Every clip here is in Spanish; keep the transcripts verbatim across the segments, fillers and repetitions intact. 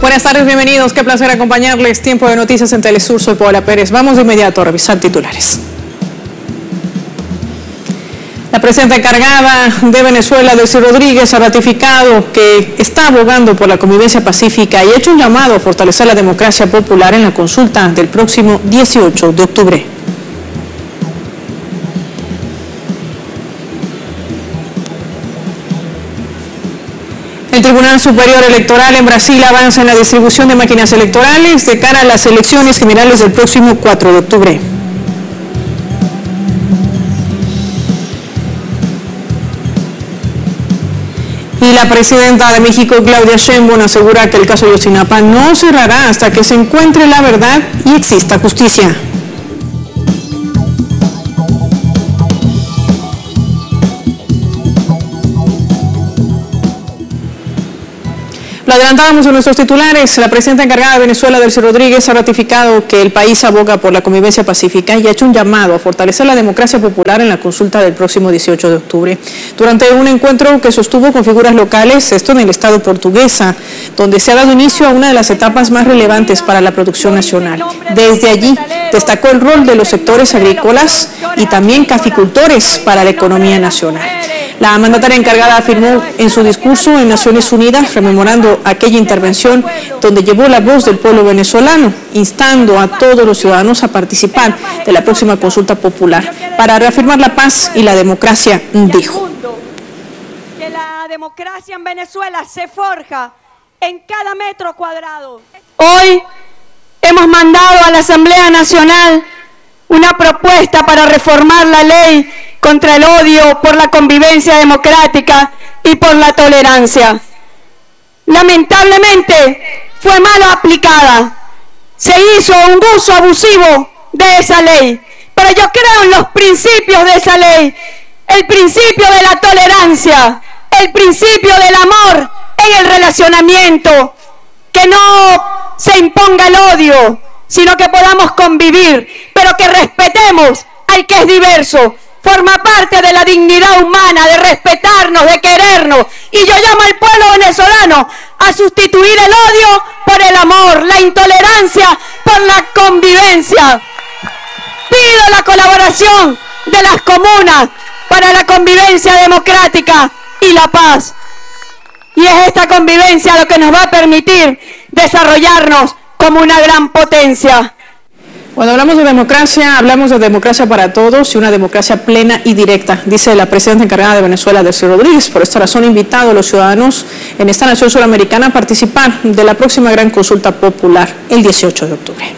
Buenas tardes, bienvenidos. Qué placer acompañarles. Tiempo de noticias en Telesur. Soy Paola Pérez. Vamos de inmediato a revisar titulares. La presidenta encargada de Venezuela, Delcy Rodríguez, ha ratificado que está abogando por la convivencia pacífica y ha hecho un llamado a fortalecer la democracia popular en la consulta del próximo dieciocho de octubre. El Tribunal Superior Electoral en Brasil avanza en la distribución de máquinas electorales de cara a las elecciones generales del próximo cuatro de octubre. Y la presidenta de México, Claudia Sheinbaum, asegura que el caso Ayotzinapa no cerrará hasta que se encuentre la verdad y exista justicia. Lo adelantábamos en nuestros titulares. La presidenta encargada de Venezuela, Delcy Rodríguez, ha ratificado que el país aboga por la convivencia pacífica y ha hecho un llamado a fortalecer la democracia popular en la consulta del próximo dieciocho de octubre. Durante un encuentro que sostuvo con figuras locales, esto en el estado portuguesa, donde se ha dado inicio a una de las etapas más relevantes para la producción nacional. Desde allí destacó el rol de los sectores agrícolas y también caficultores para la economía nacional. La mandataria encargada afirmó en su discurso en Naciones Unidas, rememorando aquella intervención donde llevó la voz del pueblo venezolano, instando a todos los ciudadanos a participar de la próxima consulta popular para reafirmar la paz y la democracia, dijo. Que la democracia en Venezuela se forja en cada metro cuadrado. Hoy hemos mandado a la Asamblea Nacional una propuesta para reformar la ley contra el odio, por la convivencia democrática y por la tolerancia. Lamentablemente fue mal aplicada, se hizo un uso abusivo de esa ley, pero yo creo en los principios de esa ley, el principio de la tolerancia, el principio del amor en el relacionamiento, que no se imponga el odio, sino que podamos convivir, pero que respetemos al que es diverso. Forma parte de la dignidad humana, de respetarnos, de querernos. Y yo llamo al pueblo venezolano a sustituir el odio por el amor, la intolerancia por la convivencia. Pido la colaboración de las comunas para la convivencia democrática y la paz. Y es esta convivencia lo que nos va a permitir desarrollarnos como una gran potencia. Cuando hablamos de democracia, hablamos de democracia para todos y una democracia plena y directa, dice la presidenta encargada de Venezuela, Delcy Rodríguez. Por esta razón, ha invitado a los ciudadanos en esta nación suramericana a participar de la próxima gran consulta popular el dieciocho de octubre.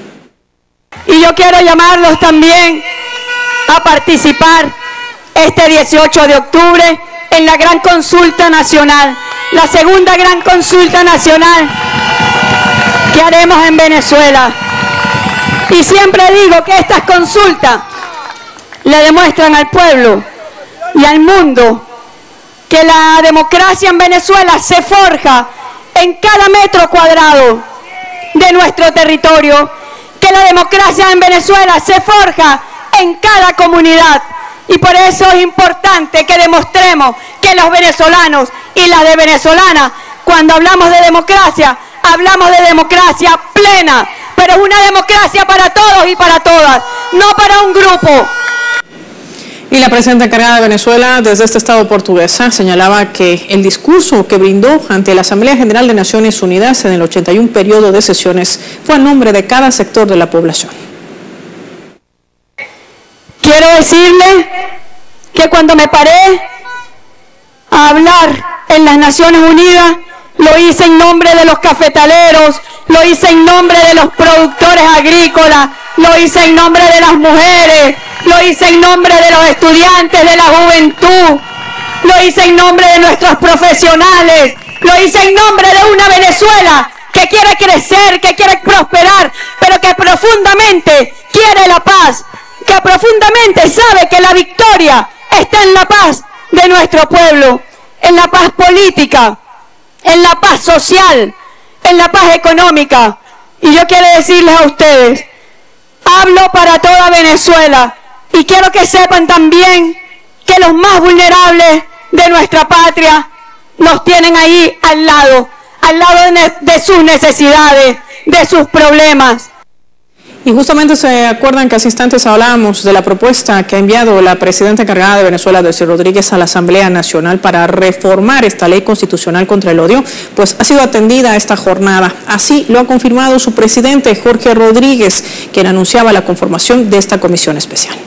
Y yo quiero llamarlos también a participar este dieciocho de octubre en la gran consulta nacional, la segunda gran consulta nacional que haremos en Venezuela. Y siempre digo que estas consultas le demuestran al pueblo y al mundo que la democracia en Venezuela se forja en cada metro cuadrado de nuestro territorio, que la democracia en Venezuela se forja en cada comunidad. Y por eso es importante que demostremos que los venezolanos y las de venezolanas, cuando hablamos de democracia, hablamos de democracia plena, pero es una democracia para todos y para todas, no para un grupo. Y la presidenta encargada de Venezuela desde este estado portuguesa señalaba que el discurso que brindó ante la Asamblea General de Naciones Unidas en el ochenta y uno periodo de sesiones fue a nombre de cada sector de la población. Quiero decirle que cuando me paré a hablar en las Naciones Unidas, lo hice en nombre de los cafetaleros, lo hice en nombre de los productores agrícolas, lo hice en nombre de las mujeres, lo hice en nombre de los estudiantes, de la juventud, lo hice en nombre de nuestros profesionales, lo hice en nombre de una Venezuela que quiere crecer, que quiere prosperar, pero que profundamente quiere la paz, que profundamente sabe que la victoria está en la paz de nuestro pueblo, en la paz política, en la paz social, en la paz económica. Y yo quiero decirles a ustedes, hablo para toda Venezuela y quiero que sepan también que los más vulnerables de nuestra patria nos tienen ahí al lado, al lado de, de sus necesidades, de sus problemas. Y justamente se acuerdan que hace instantes hablábamos de la propuesta que ha enviado la presidenta encargada de Venezuela, Delcy Rodríguez, a la Asamblea Nacional para reformar esta ley constitucional contra el odio, pues ha sido atendida esta jornada. Así lo ha confirmado su presidente, Jorge Rodríguez, quien anunciaba la conformación de esta comisión especial.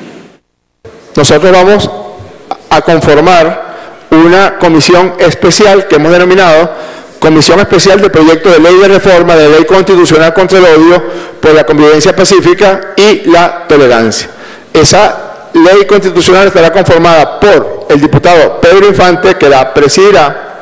Nosotros vamos a conformar una comisión especial que hemos denominado Comisión Especial de Proyecto de Ley de Reforma de Ley Constitucional contra el Odio por la Convivencia Pacífica y la Tolerancia. Esa ley constitucional estará conformada por el diputado Pedro Infante, que la presidirá,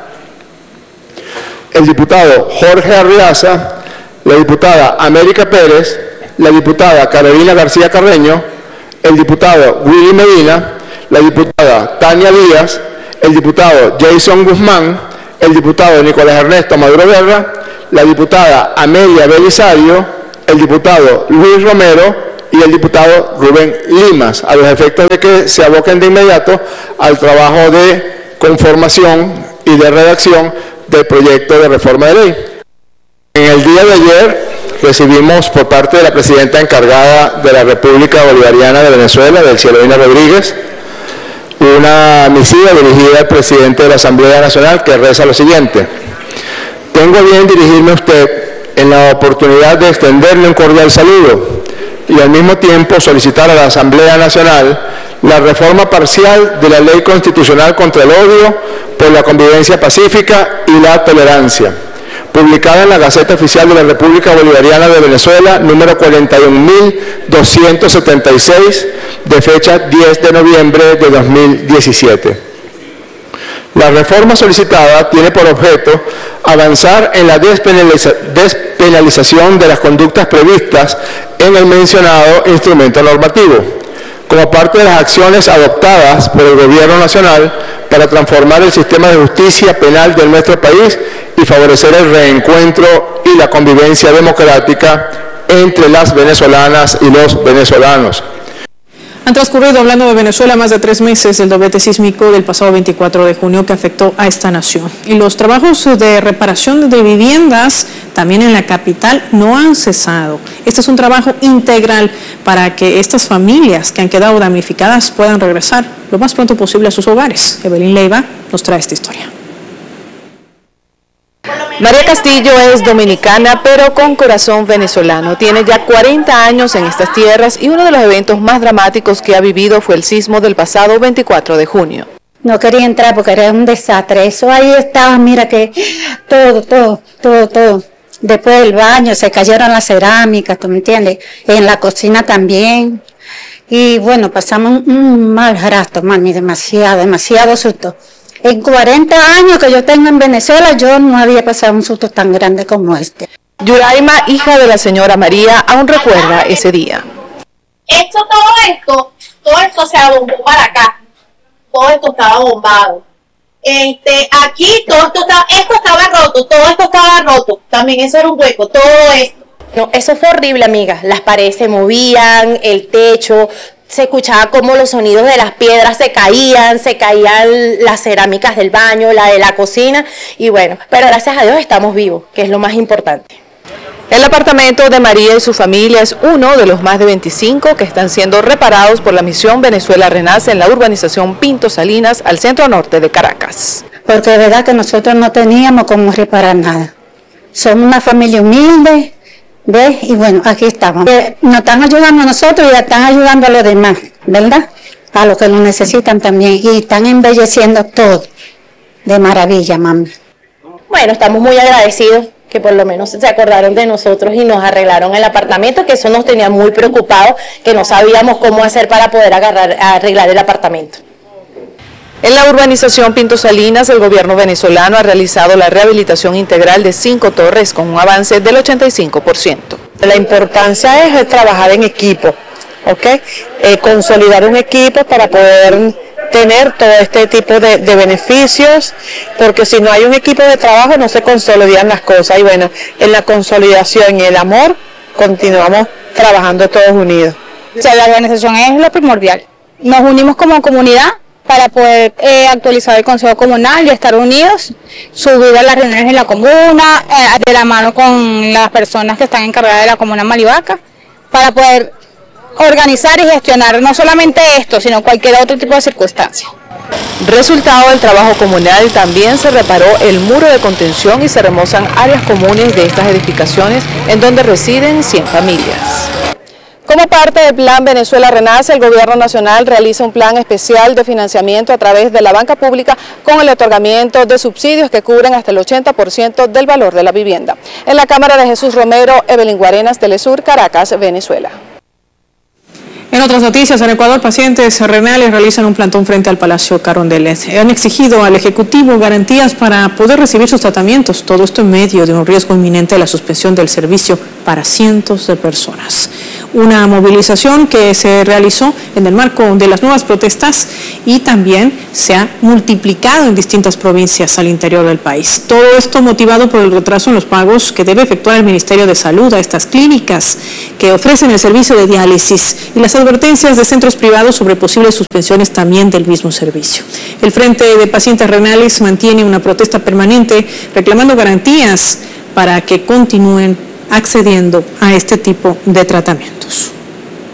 el diputado Jorge Arriaza, la diputada América Pérez, la diputada Carolina García Carreño, el diputado Willy Medina, la diputada Tania Díaz, el diputado Jason Guzmán, el diputado Nicolás Ernesto Maduro Guerra, la diputada Amelia Belisario, el diputado Luis Romero y el diputado Rubén Limas, a los efectos de que se aboquen de inmediato al trabajo de conformación y de redacción del proyecto de reforma de ley. En el día de ayer recibimos por parte de la presidenta encargada de la República Bolivariana de Venezuela, Delcy Rodríguez, una misiva dirigida al presidente de la Asamblea Nacional que reza lo siguiente: tengo bien dirigirme a usted en la oportunidad de extenderle un cordial saludo y al mismo tiempo solicitar a la Asamblea Nacional la reforma parcial de la Ley Constitucional contra el Odio por la Convivencia Pacífica y la Tolerancia, publicada en la Gaceta Oficial de la República Bolivariana de Venezuela, número cuarenta y un mil doscientos setenta y seis, de fecha diez de noviembre de dos mil diecisiete. La reforma solicitada tiene por objeto avanzar en la despenaliza- despenalización de las conductas previstas en el mencionado instrumento normativo, como parte de las acciones adoptadas por el Gobierno Nacional para transformar el sistema de justicia penal de nuestro país y favorecer el reencuentro y la convivencia democrática entre las venezolanas y los venezolanos. Han transcurrido, hablando de Venezuela, más de tres meses del doblete sísmico del pasado veinticuatro de junio que afectó a esta nación. Y los trabajos de reparación de viviendas también en la capital no han cesado. Este es un trabajo integral para que estas familias que han quedado damnificadas puedan regresar lo más pronto posible a sus hogares. Evelyn Leiva nos trae esta historia. María Castillo es dominicana, pero con corazón venezolano. Tiene ya cuarenta años en estas tierras y uno de los eventos más dramáticos que ha vivido fue el sismo del pasado veinticuatro de junio. No quería entrar porque era un desastre. Eso ahí estaba, mira que todo, todo, todo, todo. Después del baño se cayeron las cerámicas, ¿tú me entiendes? En la cocina también. Y bueno, pasamos un, un mal rato, mami, demasiado, demasiado susto. En cuarenta años que yo tengo en Venezuela, yo no había pasado un susto tan grande como este. Yuraima, hija de la señora María, aún recuerda ese día. Esto, todo esto, todo esto se abombó para acá. Todo esto estaba bombado. Este, aquí todo esto estaba, esto estaba roto, todo esto estaba roto. También eso era un hueco, todo esto. No, eso fue horrible, amiga. Las paredes se movían, el techo, se escuchaba como los sonidos de las piedras se caían, se caían las cerámicas del baño, la de la cocina, y bueno, pero gracias a Dios estamos vivos, que es lo más importante. El apartamento de María y su familia es uno de los más de veinticinco que están siendo reparados por la misión Venezuela Renace en la urbanización Pinto Salinas, al centro norte de Caracas. Porque de verdad que nosotros no teníamos cómo reparar nada. Somos una familia humilde, ¿ves? Y bueno, aquí estamos. Eh, nos están ayudando a nosotros y están ayudando a los demás, ¿verdad? A los que lo necesitan también. Y están embelleciendo todo de maravilla, mami. Bueno, estamos muy agradecidos que por lo menos se acordaron de nosotros y nos arreglaron el apartamento, que eso nos tenía muy preocupados, que no sabíamos cómo hacer para poder agarrar, arreglar el apartamento. En la urbanización Pinto Salinas, el gobierno venezolano ha realizado la rehabilitación integral de cinco torres con un avance del ochenta y cinco por ciento. La importancia es trabajar en equipo, ¿ok? Eh, consolidar un equipo para poder tener todo este tipo de, de beneficios, porque si no hay un equipo de trabajo no se consolidan las cosas. Y bueno, en la consolidación y el amor continuamos trabajando todos unidos. O sea, la organización es lo primordial. Nos unimos como comunidad para poder eh, actualizar el Consejo Comunal y estar unidos, subir a las reuniones en la comuna, eh, de la mano con las personas que están encargadas de la comuna Malivaca, para poder organizar y gestionar no solamente esto, sino cualquier otro tipo de circunstancia. Resultado del trabajo comunal, también se reparó el muro de contención y se remozan áreas comunes de estas edificaciones en donde residen cien familias. Como parte del Plan Venezuela Renace, el Gobierno Nacional realiza un plan especial de financiamiento a través de la banca pública con el otorgamiento de subsidios que cubren hasta el ochenta por ciento del valor de la vivienda. En la cámara de Jesús Romero, Evelyn Guarenas, Telesur, Caracas, Venezuela. En otras noticias, en Ecuador, pacientes renales realizan un plantón frente al Palacio Carondelet. Han exigido al Ejecutivo garantías para poder recibir sus tratamientos, todo esto en medio de un riesgo inminente de la suspensión del servicio para cientos de personas. Una movilización que se realizó en el marco de las nuevas protestas y también se ha multiplicado en distintas provincias al interior del país. Todo esto motivado por el retraso en los pagos que debe efectuar el Ministerio de Salud a estas clínicas que ofrecen el servicio de diálisis y las advertencias de centros privados sobre posibles suspensiones también del mismo servicio. El Frente de Pacientes Renales mantiene una protesta permanente reclamando garantías para que continúen accediendo a este tipo de tratamientos.